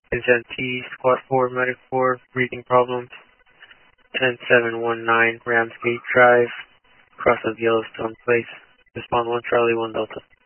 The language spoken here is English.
NT Squad 4 Medic 4, breathing problems. 10719 Ramsgate Drive, cross of Yellowstone Place. Respond 1 Charlie 1 Delta.